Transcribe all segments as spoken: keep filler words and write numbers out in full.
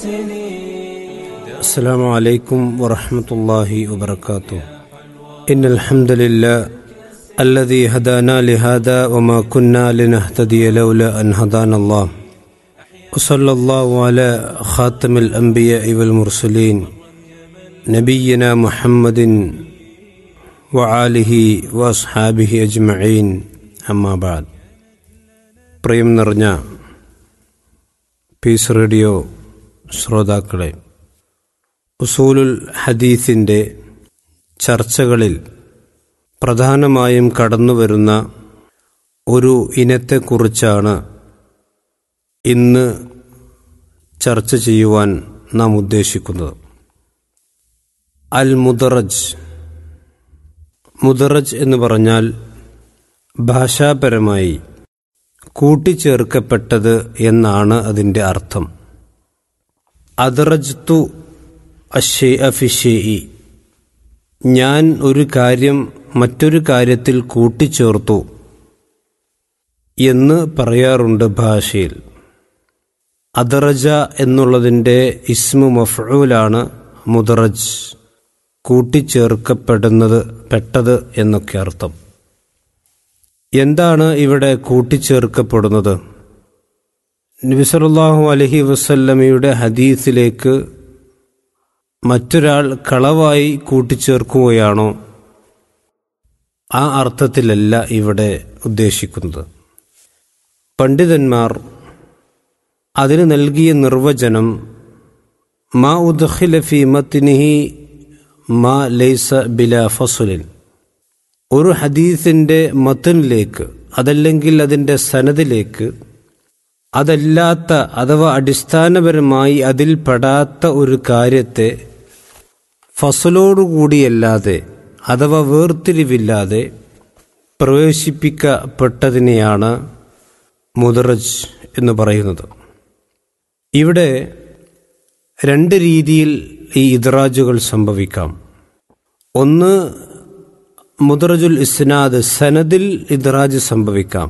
السلام عليكم ورحمة الله وبركاته. إن الحمد لله الذي هدانا لهذا وما كنا لنهتدي لولا أن هدانا الله. وصلى الله على خاتم الأنبياء والمرسلين نبينا محمد وآله وأصحابه أجمعين. أما بعد. പ്രിയം നിറഞ്ഞ piece radio ശ്രോതാക്കളെ, ഉസൂലുൽ ഹദീസിൻ്റെ ചർച്ചകളിൽ പ്രധാനമായും കടന്നുവരുന്ന ഒരു ഇനത്തെക്കുറിച്ചാണ് ഇന്ന് ചർച്ച ചെയ്യുവാൻ നാം ഉദ്ദേശിക്കുന്നത്. അൽ മുദറജ്. മുദറജ് എന്ന് പറഞ്ഞാൽ ഭാഷാപരമായി കൂട്ടിച്ചേർക്കപ്പെട്ടത് എന്നാണ് അതിൻ്റെ അർത്ഥം. അദ്റജ്തു അശ്ശൈഅ ഫിശ്ശൈഇ, ഞാൻ ഒരു കാര്യം മറ്റൊരു കാര്യത്തിൽ കൂട്ടിച്ചേർത്തു എന്ന് പറയാറുണ്ട് ഭാഷയിൽ. അദ്റജ എന്നുള്ളതിൻ്റെ ഇസ്മു മഫ്ഊലാണ് മുദറജ്, കൂട്ടിച്ചേർക്കപ്പെടുന്നത്, പെട്ടത് എന്നൊക്കെ അർത്ഥം. എന്താണ് ഇവിടെ കൂട്ടിച്ചേർക്കപ്പെടുന്നത്? നബി സല്ലല്ലാഹു അലൈഹി വസല്ലമയുടെ ഹദീസിലേക്ക് മറ്റൊരാൾ കളവായി കൂട്ടിച്ചേർക്കുകയാണോ? ആ അർത്ഥത്തിലല്ല ഇവിടെ ഉദ്ദേശിക്കുന്നത്. പണ്ഡിതന്മാർ അതിന് നൽകിയ നിർവചനം മാ ഉദ്ഖില ഫീ മത്നിഹി മാ ലൈസ ബിലാ ഫസ്ലിൻ. ഒരു ഹദീസിൻ്റെ മത്നിലേക്ക്, അതല്ലെങ്കിൽ അതിൻ്റെ സനദിലേക്ക്, അതല്ലാത്ത അഥവാ അടിസ്ഥാനപരമായി അതിൽ പെടാത്ത ഒരു കാര്യത്തെ ഫസലോടുകൂടിയല്ലാതെ അഥവാ വേർതിരിവില്ലാതെ പ്രവേശിപ്പിക്കപ്പെട്ടതിനെയാണ് മുദറജ് എന്ന് പറയുന്നത്. ഇവിടെ രണ്ട് രീതിയിൽ ഈ ഇദ്റാജുകൾ സംഭവിക്കാം. ഒന്ന്, മുദറജുൽ ഇസ്നാദ്, സനദിൽ ഇദ്റാജ് സംഭവിക്കാം.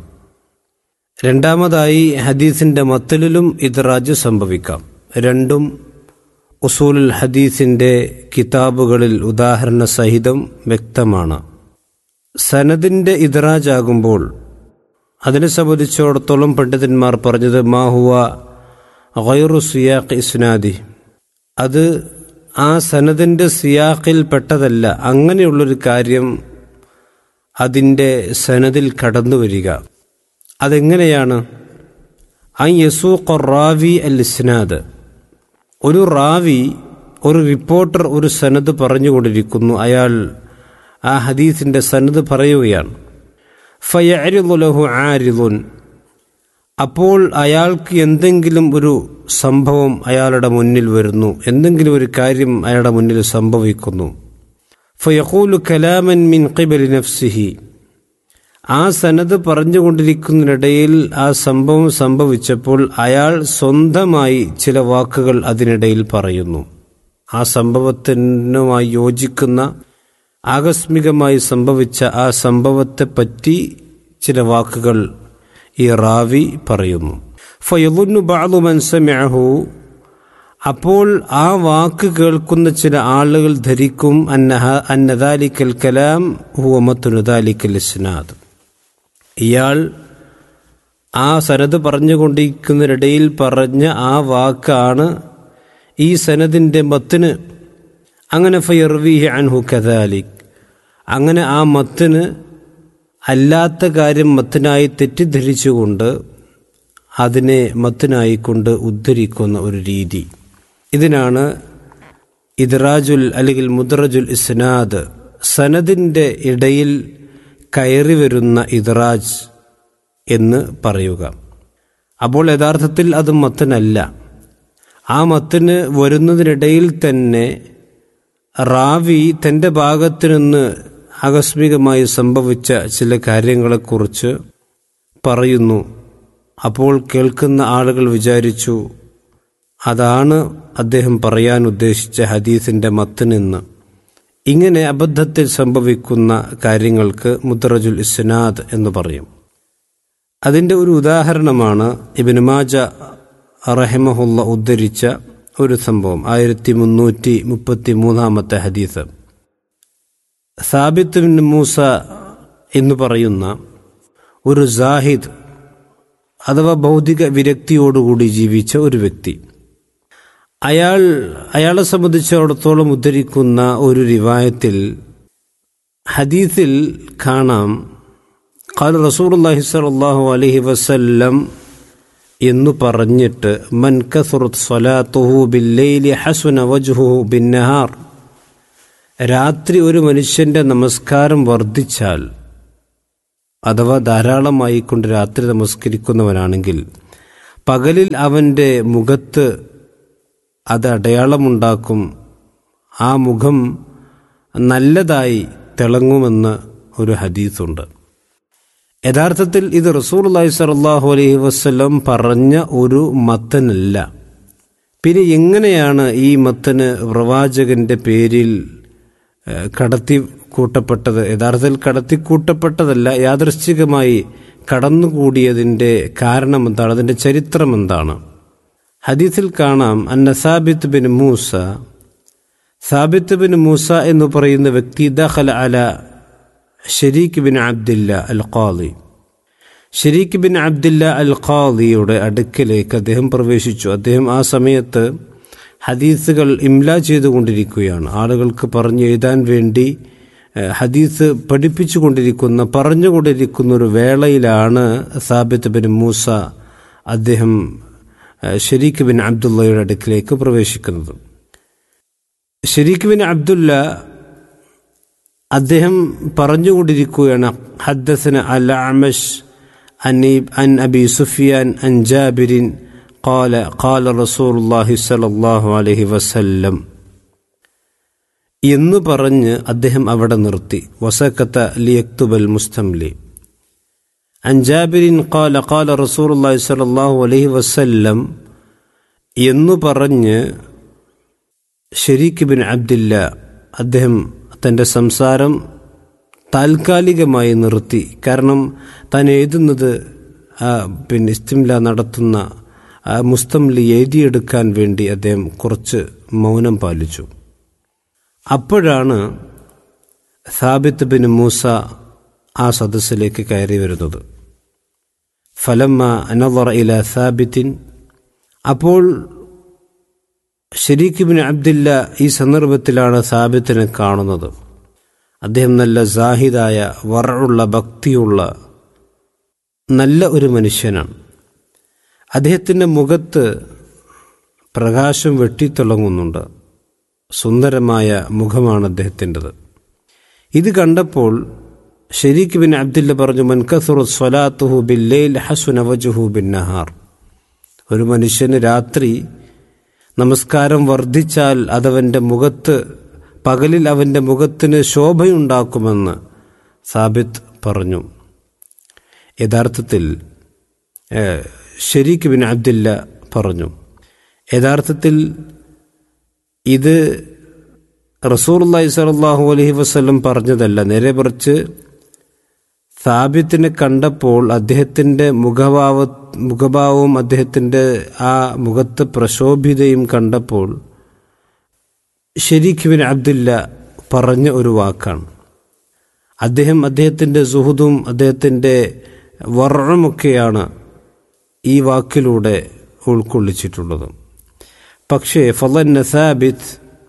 രണ്ടാമതായി ഹദീസിൻ്റെ മത്തലിലും ഇദ്റാജ് സംഭവിക്കാം. രണ്ടും ഉസൂലുൽ ഹദീസിൻ്റെ കിതാബുകളിൽ ഉദാഹരണ സഹിതം വ്യക്തമാണ്. സനദിൻ്റെ ഇദ്റാജ് ആകുമ്പോൾ അതിനെ സംബന്ധിച്ചിടത്തോളം പണ്ഡിതന്മാർ പറഞ്ഞത് മാ ഹുവ ഗൈറു സിയാഖ് ഇസ്നാദി, അത് ആ സനദിൻ്റെ സിയാഖിൽ പെട്ടതല്ല, അങ്ങനെയുള്ളൊരു കാര്യം അതിൻ്റെ സനദിൽ കടന്നു വരിക. അതെങ്ങനെയാണ്? ഐ യസൂഖ റാവി അൽ ഇസ്നാദ്, ഒരു റാവി, ഒരു റിപ്പോർട്ടർ ഒരു സനദ് പറഞ്ഞുകൊണ്ടിരിക്കുന്നു, അയാൾ ആ ഹദീസിൻ്റെ സനദ് പറയുകയാണ്. ഫയഅരിദു ലഹു ആരിദുൻ, അപ്പോൾ അയാൾക്ക് എന്തെങ്കിലും ഒരു സംഭവം അയാളുടെ മുന്നിൽ വരുന്നു, എന്തെങ്കിലും ഒരു കാര്യം അയാളുടെ മുന്നിൽ സംഭവിക്കുന്നു. ഫയഖൂലു കലാമൻ മിൻ ഖിബലി നഫ്സിഹി, ആ സനദ് പറഞ്ഞുകൊണ്ടിരിക്കുന്നതിനിടയിൽ ആ സംഭവം സംഭവിച്ചപ്പോൾ അയാൾ സ്വന്തമായി ചില വാക്കുകൾ അതിനിടയിൽ പറയുന്നു. ആ സംഭവത്തിനുമായി യോജിക്കുന്ന, ആകസ്മികമായി സംഭവിച്ച ആ സംഭവത്തെപ്പറ്റി ചില വാക്കുകൾ ഈ റാവി പറയുന്നു. ഫയദുന്നു ബഅദു മൻ സമിഅഹു, അപ്പോൾ ആ വാക്ക് കേൾക്കുന്ന ചില ആളുകൾ ധരിക്കും അന്നഹ അന്ന ദാലിക്കൽ കലാം ഹുവ മത്നു ദാലിക്കൽ ഇസ്നാദ്, ഇയാൾ ആ സനദ് പറഞ്ഞുകൊണ്ടിരിക്കുന്നതിനിടയിൽ പറഞ്ഞ ആ വാക്കാണ് ഈ സനദിൻ്റെ മത്ന്. അങ്ങനെ ഫയർവീഹി അൻഹു കദാലിക്, അങ്ങനെ ആ മത്ന് അല്ലാത്ത കാര്യം മത്നായി തെറ്റിദ്ധരിച്ചുകൊണ്ട് അതിനെ മത്നായിക്കൊണ്ട് ഉദ്ധരിക്കുന്ന ഒരു രീതി. ഇതിനാണ് ഇദ്റാജുൽ അല്ലെങ്കിൽ മുദ്റജുൽ ഇസ്നാദ്, സനദിൻ്റെ ഇടയിൽ കയറി വരുന്ന ഇദ്റാജ് എന്ന് പറയുക. അപ്പോൾ യഥാർത്ഥത്തിൽ അത് മത്നല്ല. ആ മത്ന് വരുന്നതിനിടയിൽ തന്നെ റാവി തൻ്റെ ഭാഗത്തു നിന്ന് ആകസ്മികമായി സംഭവിച്ച ചില കാര്യങ്ങളെക്കുറിച്ച് പറയുന്നു. അപ്പോൾ കേൾക്കുന്ന ആളുകൾ വിചാരിച്ചു അതാണ് അദ്ദേഹം പറയാൻ ഉദ്ദേശിച്ച ഹദീസിൻ്റെ മത്നെന്ന്. ഇങ്ങനെ അബദ്ധത്തിൽ സംഭവിക്കുന്ന കാര്യങ്ങൾക്ക് മുദ്റജുൽ ഇസ്നാദ് എന്ന് പറയും. അതിൻ്റെ ഒരു ഉദാഹരണമാണ് ഇബ്നു മാജ റഹിമഹുല്ല ഉദ്ധരിച്ച ഒരു സംഭവം. ആയിരത്തി മുന്നൂറ്റി മുപ്പത്തി മൂന്നാമത്തെ ഹദീസ്. സാബിത്ത് ബിൻ മൂസ എന്ന് പറയുന്ന ഒരു സാഹിദ് അഥവാ ഭൗതിക വിരക്തിയോടുകൂടി ജീവിച്ച ഒരു വ്യക്തി, അയാൾ അയാളെ സംബന്ധിച്ചിടത്തോളം ഉദ്ധരിക്കുന്ന ഒരു റിവായത്തിൽ ഹദീസിൽ കാണാം, ഖാല റസൂലുള്ളാഹി സ്വല്ലല്ലാഹു അലൈഹി വസല്ലം എന്ന് പറഞ്ഞിട്ട്, മൻ കസുറത് സ്വലാത്തുഹു ബില്ലൈലി ഹസുന വജ്ഹുഹു ബിന്നഹാർ, രാത്രി ഒരു മനുഷ്യന്റെ നമസ്കാരം വർദ്ധിച്ചാൽ അഥവാ ധാരാളമായി കൊണ്ട് രാത്രി നമസ്കരിക്കുന്നവനാണെങ്കിൽ പകലിൽ അവൻ്റെ മുഖത്ത് അത് അടയാളമുണ്ടാക്കും, ആ മുഖം നല്ലതായി തിളങ്ങുമെന്ന് ഒരു ഹദീസുണ്ട്. യഥാർത്ഥത്തിൽ ഇത് റസൂലുള്ളാഹി സ്വല്ലല്ലാഹു അലൈഹി വസല്ലം പറഞ്ഞ ഒരു മത്തനല്ല. പിന്നെ എങ്ങനെയാണ് ഈ മത്തന് പ്രവാചകന്റെ പേരിൽ കടത്തി കൂട്ടപ്പെട്ടത്? യഥാർത്ഥത്തിൽ കടത്തിക്കൂട്ടപ്പെട്ടതല്ല, യാദൃശ്ചികമായി കടന്നുകൂടിയതിൻ്റെ കാരണം എന്താണ്, അതിൻ്റെ ചരിത്രം എന്താണ്? ഹദീസിൽ കാണാം, അന്ന സാബിത്ത് ബിൻ മൂസ, സാബിത്ത് ബിൻ മൂസ എന്ന് പറയുന്ന വ്യക്തി ദഖല അല ശരീക്ക് ബിൻ അബ്ദില്ല അൽ ഖാദി, ശരീക്ക് ബിൻ അബ്ദില്ല അൽ ഖാദിയുടെ അടുക്കലേക്ക് അദ്ദേഹം പ്രവേശിച്ചു. അദ്ദേഹം ആ സമയത്ത് ഹദീസുകൾ ഇംല ചെയ്തുകൊണ്ടിരിക്കുകയാണ്. ആളുകൾക്ക് പറഞ്ഞു എഴുതാൻ വേണ്ടി ഹദീസ് പഠിപ്പിച്ചു കൊണ്ടിരിക്കുന്ന പറഞ്ഞുകൊണ്ടിരിക്കുന്ന ഒരു വേളയിലാണ് സാബിത്ത് ബിൻ മൂസ അദ്ദേഹം ശരീക്ക് ബിൻ അബ്ദുള്ളയുടെ അടുക്കിലേക്ക് പ്രവേശിക്കുന്നത്. ശരീക്ക് ബിൻ അബ്ദുല്ല അദ്ദേഹം പറഞ്ഞുകൊണ്ടിരിക്കുകയാണ്, ഹദ്ദസന അൽ അഅ്മശ് അൻ അബി സുഫിയാൻ അൻ ജാബിരിൻ ഖാല ഖാല റസൂലുള്ളാഹി സ്വല്ലല്ലാഹു അലൈഹി വസല്ലം എന്ന് പറഞ്ഞ് അദ്ദേഹം അവിടെ നിർത്തി. വസക്കത ലിയക്തുബൽ മുസ്തംലി അൻ ജാബിരിൻ ഖാല ഖാല റസൂലുള്ളാഹി സ്വല്ലല്ലാഹു അലൈഹി വസല്ലം എന്ന് പറഞ്ഞ് ശരീക്ക് ബിൻ അബ്ദില്ല അദ്ദേഹം തൻ്റെ സംസാരം താൽക്കാലികമായി നിർത്തി. കാരണം താൻ എഴുതുന്നത് പിന്നെ ഇസ്തിംല നടത്തുന്ന മുസ്തംലി എഴുതിയെടുക്കാൻ വേണ്ടി അദ്ദേഹം കുറച്ച് മൗനം പാലിച്ചു. അപ്പോഴാണ് സാബിത്ത് ബിൻ മൂസ ആ സദസ്സിലേക്ക് കയറി വരുന്നത്. ഫലമ്മ നളറ ഇല സാബിത്തിൻ, അപ്പോൾ ശരീക്ക് ബിൻ അബ്ദില്ല ഈ സന്ദർഭത്തിലാണ് സാബിത്തിനെ കാണുന്നത്. അദ്ദേഹം നല്ല സാഹിദായ വറഉള്ള ഭക്തിയുള്ള നല്ല ഒരു മനുഷ്യനാണ്. അദ്ദേഹത്തിൻ്റെ മുഖത്ത് പ്രകാശം വെട്ടിത്തിളങ്ങുന്നുണ്ട്. സുന്ദരമായ മുഖമാണ് അദ്ദേഹത്തിൻ്റെത്. ഇത് കണ്ടപ്പോൾ ശരീക്ക് ബിൻ അബ്ദില്ല പറഞ്ഞു, മൻ കസുറത് സ്വലാത്തുഹു ബില്ലൈൽ ഹസുന വജ്ഹുഹു ബിന്നഹാർ, ഒരു മനുഷ്യന് രാത്രി നമസ്കാരം വർദ്ധിച്ചാൽ അതവൻ്റെ മുഖത്ത് പകലിൽ അവൻ്റെ മുഖത്തിന് ശോഭയുണ്ടാക്കുമെന്ന് സാബിത്ത് പറഞ്ഞു. യഥാർത്ഥത്തിൽ ശരീക്ക് ബിൻ അബ്ദില്ല പറഞ്ഞു, യഥാർത്ഥത്തിൽ ഇത് റസൂലുള്ളാഹി സ്വല്ലല്ലാഹു അലൈഹി വസല്ലം പറഞ്ഞതല്ല, നേരെ മറിച്ച് സാബിത്തിനെ കണ്ടപ്പോൾ അദ്ദേഹത്തിൻ്റെ മുഖഭാവ മുഖഭാവവും അദ്ദേഹത്തിൻ്റെ ആ മുഖത്ത് പ്രശോഭിതയും കണ്ടപ്പോൾ ശരീക്ക് ബിൻ അബ്ദില്ല പറഞ്ഞ ഒരു വാക്കാണ്. അദ്ദേഹം അദ്ദേഹത്തിൻ്റെ സുഹുദും അദ്ദേഹത്തിൻ്റെ വറഉമൊക്കെയാണ് ഈ വാക്കിലൂടെ ഉൾക്കൊള്ളിച്ചിട്ടുള്ളത്. പക്ഷേ ഫളന്ന സാബിത്ത്,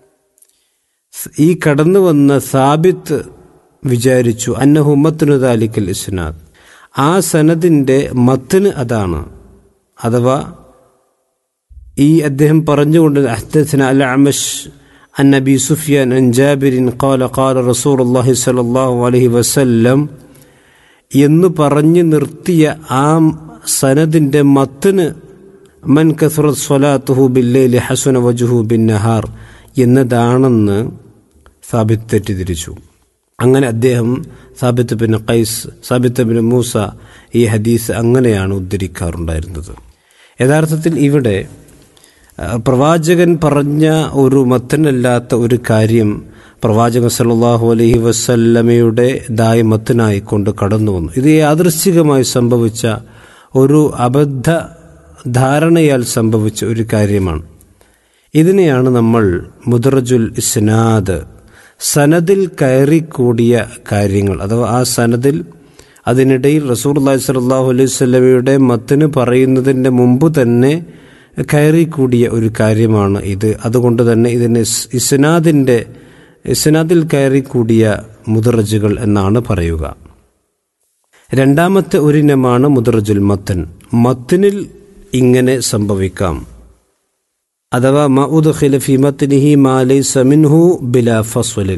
ഈ കടന്നു വന്ന സാബിത്ത് വിചാരിച്ചു, അന്നഹു മത്നു ദാലിക്കൽ ഇസ്നാദ്, ആ സനദിൻ്റെ മത്ന് അതാണ്. അഥവാ ഈ അദ്ദേഹം പറഞ്ഞുകൊണ്ട് ഹദ്ദസന അൽ അഅ്മശ് അൻ അബി സുഫിയാൻ അൻ ജാബിരിൻ ഖാല ഖാല റസൂലുള്ളാഹി സ്വല്ലല്ലാഹു അലൈഹി വസല്ലം എന്ന് പറഞ്ഞു നിർത്തിയ ആ സനദിൻ്റെ മത്ന് മൻ കസുറത് സ്വലാത്തുഹു ബില്ലൈലി ഹസുന വജ്ഹുഹു ബിന്നഹാർ എന്നതാണെന്ന് സാബിത്ത് തെറ്റിദ്ധരിച്ചു. അങ്ങനെ അദ്ദേഹം സാബിത്ത് ബിൻ ഖൈസ്, സാബിത്ത് ബിൻ മൂസ ഈ ഹദീസ് അങ്ങനെയാണ് ഉദ്ധരിക്കാറുണ്ടായിരുന്നത്. യഥാർത്ഥത്തിൽ ഇവിടെ പ്രവാചകൻ പറഞ്ഞ ഒരു മത്തനല്ലാത്ത ഒരു കാര്യം പ്രവാചകൻ സല്ലല്ലാഹു അലൈഹി വസല്ലമയുടെ ദായ മത്തനായി കൊണ്ട് കടന്നു വന്നു. ഇത് യാദൃശ്ചികമായി സംഭവിച്ച ഒരു അബദ്ധ ധാരണയാൽ സംഭവിച്ച ഒരു കാര്യമാണ്. ഇതിനെയാണ് നമ്മൾ മുദ്റജുൽ ഇസ്നാദ്, സനദിൽ കയറിക്കൂടിയ കാര്യങ്ങൾ, അഥവാ ആ സനദിൽ അതിനിടയിൽ റസൂലുള്ളാഹി സ്വല്ലല്ലാഹു അലൈഹി വസല്ലമയുടെ മത്ന് പറയുന്നതിൻ്റെ മുമ്പ് തന്നെ കയറിക്കൂടിയ ഒരു കാര്യമാണ് ഇത്. അതുകൊണ്ട് തന്നെ ഇതിന് ഇസ്നാദിൻ്റെ ഇസ്നാദിൽ കയറിക്കൂടിയ മുദ്റജുകൾ എന്നാണ് പറയുക. രണ്ടാമത്തെ ഒരിനമാണ് മുദ്റജുൽ മത്തൻ. മത്തനിൽ ഇങ്ങനെ സംഭവിക്കാം, അഥവാ മാ ഉദ്ഖില ഫീ മത്നിഹി മാ ലൈസ മിൻഹു ബിലാ ഫസ്ലിൻ,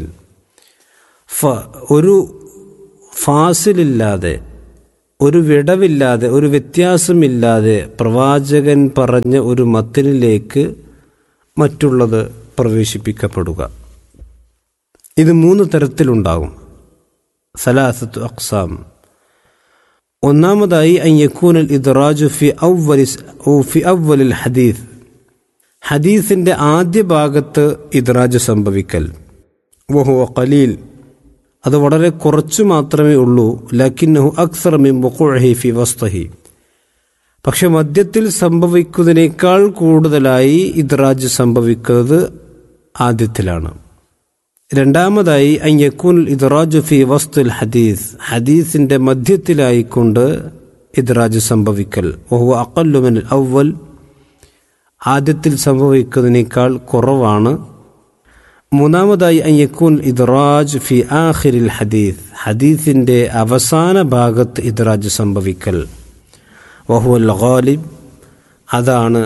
ഒരു ഫാസിലില്ലാതെ, ഒരു വിടവില്ലാതെ, ഒരു വ്യത്യാസമില്ലാതെ പ്രവാചകൻ പറഞ്ഞ ഒരു മത്തനിലേക്ക് മറ്റുള്ളത് പ്രവേശിപ്പിക്കപ്പെടുക. ഇത് മൂന്ന് തരത്തിലുണ്ടാകും. സലാസത്തു അഖ്സാം. ഒന്നാമതായി അൻ യകൂനൽ ഇദ്റാജു ഫി അവ്വലി ഫി അവ്വലിൽ ഹദീസ്, ഹദീസിൻ്റെ ആദ്യ ഭാഗത്ത് ഇദ്റാജ് സംഭവിക്കൽ. വഹുവ ഖലീൽ, അത് വളരെ കുറച്ചു മാത്രമേ ഉള്ളൂ. ലക്കിന്നഹു അക്സറ മിൻ വഖൂഇഹി ഫി വസ്തിഹി, പക്ഷെ മധ്യത്തിൽ സംഭവിക്കുന്നതിനേക്കാൾ കൂടുതലായി ഇദ്റാജ് സംഭവിക്കുന്നത് ആദ്യത്തിലാണ്. രണ്ടാമതായി അൻ യകൂനൽ ഇദ്റാജു ഫി വസ്തിൽ ഹദീസ്, ഹദീസിൻ്റെ മധ്യത്തിലായിക്കൊണ്ട് ഇദ്റാജ് സംഭവിക്കൽ. വഹുവ അഖല്ലു മിനൽ അവ്വൽ, ആദ്യത്തിൽ സംഭവിക്കുന്നതിനേക്കാൾ കുറവാണ്. മൂന്നാമതായി അൻ യകൂൻ ഇദ്റാജ് ഫി ആഖിരിൽ ഹദീസ്, ഹദീസിൻ്റെ അവസാന ഭാഗത്ത് ഇദ്റാജ് സംഭവിക്കൽ. വഹുവൽ ഗാലിബ്, അതാണ്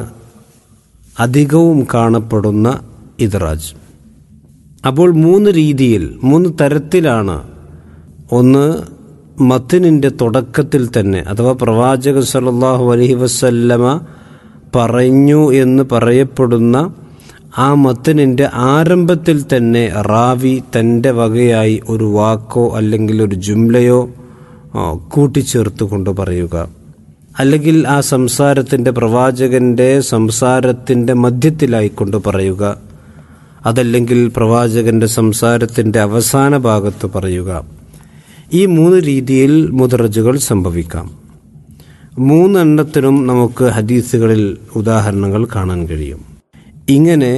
അധികവും കാണപ്പെടുന്ന ഇദ്റാജ്. അപ്പോൾ മൂന്ന് രീതിയിൽ, മൂന്ന് തരത്തിലാണ്. ഒന്ന്, മത്നിൻ്റെ തുടക്കത്തിൽ തന്നെ, അഥവാ പ്രവാചകൻ സല്ലല്ലാഹു അലൈഹി വസല്ലമ പറഞ്ഞു എന്ന് പറയപ്പെടുന്ന ആ മത്നിൻ്റെ ആരംഭത്തിൽ തന്നെ റാവി തൻ്റെ വകയായി ഒരു വാക്കോ അല്ലെങ്കിൽ ഒരു ജുംലയോ കൂട്ടിച്ചേർത്ത് കൊണ്ട് പറയുക, അല്ലെങ്കിൽ ആ സംസാരത്തിൻ്റെ, പ്രവാചകൻ്റെ സംസാരത്തിൻ്റെ മധ്യത്തിലായിക്കൊണ്ട് പറയുക, അതല്ലെങ്കിൽ പ്രവാചകൻ്റെ സംസാരത്തിൻ്റെ അവസാന ഭാഗത്ത് പറയുക. ഈ മൂന്ന് രീതിയിൽ മുദ്റജുകൾ സംഭവിക്കാം. മൂന്നെണ്ണത്തിനും നമുക്ക് ഹദീസുകളിൽ ഉദാഹരണങ്ങൾ കാണാൻ കഴിയും. ഇങ്ങനെ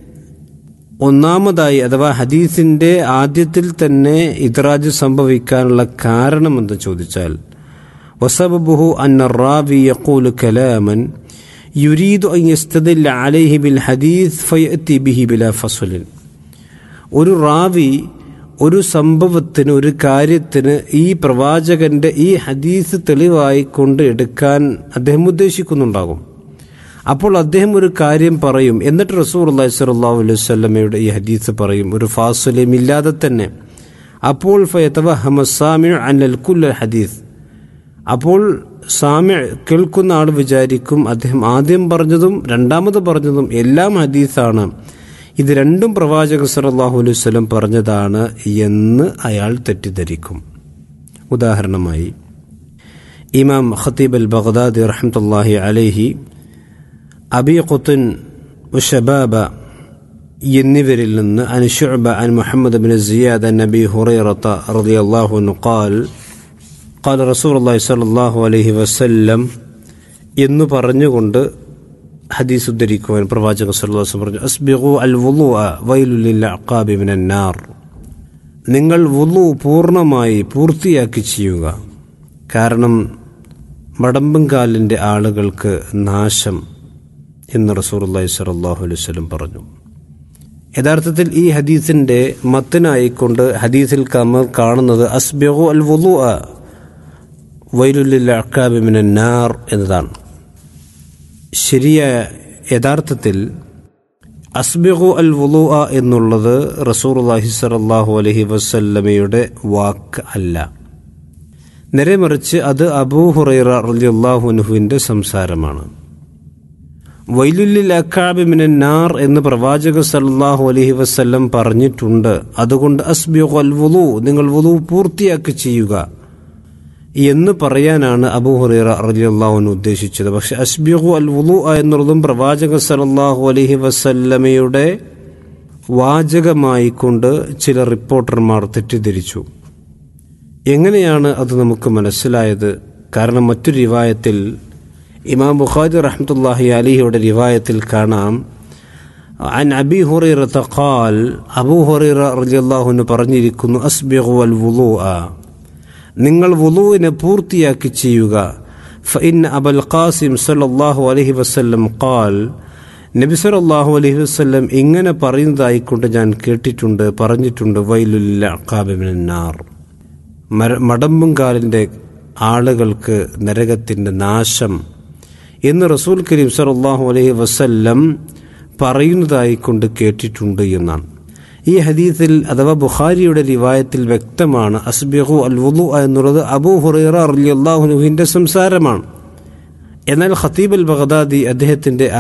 ഒന്നാമതായി, അഥവാ ഹദീസിൻ്റെ ആദ്യത്തിൽ തന്നെ ഇദ്റാജ് സംഭവിക്കാനുള്ള കാരണം എന്ന് ചോദിച്ചാൽ, വസബബുഹു അന്ന റാവി യഖൂലു കലാമൻ യുരീദു അൻ യസ്തദില്ല അലൈഹി ബിൽ ഹദീസ് ഫയഅതി ബിഹി ബിലാ ഫസ്ലിൻ. ഒരു റാവി ഒരു സംഭവത്തിന്, ഒരു കാര്യത്തിന് ഈ പ്രവാചകന്റെ ഈ ഹദീസ് തെളിവായി കൊണ്ട് എടുക്കാൻ അദ്ദേഹം ഉദ്ദേശിക്കുന്നുണ്ടാകും. അപ്പോൾ അദ്ദേഹം ഒരു കാര്യം പറയും, എന്നിട്ട് റസൂലുള്ളാഹി സ്വല്ലല്ലാഹു അലൈഹി വസല്ലമയുടെ ഈ ഹദീസ് പറയും, ഒരു ഫാസിലയും ഇല്ലാതെ തന്നെ. അപ്പോൾ ഫയതവഹമ സാമിഉ അന്നൽ കുല്ല ഹദീസ്, അപ്പോൾ സാമിഅ്, കേൾക്കുന്ന ആൾ വിചാരിക്കും അദ്ദേഹം ആദ്യം പറഞ്ഞതും രണ്ടാമത് പറഞ്ഞതും എല്ലാം ഹദീസാണ്, ഇത് രണ്ടും പ്രവാചകൻ സല്ലല്ലാഹു അലൈഹി വസല്ലം പറഞ്ഞതാണ് എന്ന് അയാൾ തെറ്റിദ്ധരിക്കും. ഉദാഹരണമായി ഇമാം ഖതീബ് അൽ ബഗ്ദാദി റഹ്മത്തുള്ളാഹി അലൈഹി അബീ ഖുത്ൻ വശബാബ എന്നിവരിൽ നിന്ന് അൻ ശുഅബ അൻ മുഹമ്മദ് ബിൻ സിയാദ് അൻ നബി ഹുറൈറത റളിയല്ലാഹു അൻഹു ഖാൽ ഖാല റസൂലുള്ളാഹി സ്വല്ലല്ലാഹു അലൈഹി വസല്ലം എന്ന് പറഞ്ഞുകൊണ്ട് ഹദീസ് ഉദ്ധരിക്കുവാൻ പ്രവാചകൻ സല്ലല്ലാഹു അലൈഹി വസല്ലം പറഞ്ഞു, അസ്ബിഗു അൽ വുളൂഅ വൈലുൽ ലിൽ അഖാബി മിനൻ നാർ, നിങ്ങൾ വുളു പൂർണ്ണമായി പൂർത്തിയാക്കി ചെയ്യുക, കാരണം മടമ്പുംകാലിൻ്റെ ആളുകൾക്ക് നാശം എന്ന് റസൂലുള്ളാഹി സ്വല്ലല്ലാഹു അലൈഹി വസല്ലം പറഞ്ഞു. യഥാർത്ഥത്തിൽ ഈ ഹദീസിൻ്റെ മത്നായിക്കൊണ്ട് ഹദീസിൽ കാണുന്നത് അസ്ബിഗു അൽ വുളൂഅ വൈലുൽ ലിൽ അഖാബി മിനൻ നാർ എന്നതാണ്. ശരിയായ യഥാർത്ഥത്തിൽ അസ്ബിഗു അൽ വുളൂഅ എന്നുള്ളത് റസൂലുള്ളാഹി സ്വല്ലല്ലാഹു അലൈഹി വസല്ലമയുടെ വാക്ക് അല്ല, നേരെ മറിച്ച് അത് അബൂ ഹുറൈറ റളിയല്ലാഹു അൻഹുവിൻ്റെ സംസാരമാണ്. വൈലുൽ ലിൽ അഖാബി മിനൻ നാർ എന്ന് പ്രവാചകൻ സല്ലല്ലാഹു അലൈഹി വസല്ലം പറഞ്ഞിട്ടുണ്ട്. അതുകൊണ്ട് അസ്ബിഗു അൽ വുളൂ, നിങ്ങൾ വുളൂ പൂർത്തിയാക്കി ചെയ്യുക എന്ന് പറയാനാണ് അബൂ ഹുറൈറ റളിയല്ലാഹു അൻഹു ഉദ്ദേശിച്ചത്. പക്ഷെ അസ്ബിഗു അൽ വുളൂ എന്നുള്ളതും പ്രവാചകൻ സല്ലല്ലാഹു അലൈഹി വസല്ലമയുടെ വാചകമായി കൊണ്ട് ചില റിപ്പോർട്ടർമാർ തെറ്റിദ്ധരിച്ചു. എങ്ങനെയാണ് അത് നമുക്ക് മനസ്സിലായത്? കാരണം മറ്റു റിവായത്തിൽ ഇമാം ബുഖാരി റഹ്മത്തുള്ളാഹി അലൈഹിയുടെ റിവായത്തിൽ കാണാം, عن أبي هريرة قال أبو هريرة رضي الله عنه പറഞ്ഞിരിക്കുന്നു أسبغوا الوضوء നിങ്ങൾ വുളൂഇനെ പൂർത്തിയാക്കി ചെയ്യുക فإن أبا القاسم صلى الله عليه وسلم قال നബി സല്ലല്ലാഹു അലൈഹി വസല്ലം ഇങ്ങനെ പറയുന്നതായിക്കൊണ്ട് ഞാൻ കേട്ടിട്ടുണ്ട് പറഞ്ഞിട്ടുണ്ട് വൈലുൽ അഖാബി മിനന്നാർ മടമ്പുംകാലിൻ്റെ ആളുകൾക്ക് നരകത്തിൻ്റെ നാശം എന്ന് റസൂൽ കരീം സല്ലല്ലാഹു അലൈഹി വസല്ലം പറയുന്നതായിക്കൊണ്ട് കേട്ടിട്ടുണ്ട് എന്നാണ്. ഈ ഹദീസിൽ അഥവാ ബുഖാരിയുടെ റിവായത്തിൽ വ്യക്തമാണ് അസ്ബിഗു അൽ വുളു എന്നുള്ളത് അബൂ ഹുറൈറ റളിയല്ലാഹു അൻഹുവിന്റെ സംസാരമാണ്. എന്നാൽ ഖതീബ് അൽ ബഗ്ദാദി അദ്ദേഹത്തിന്റെ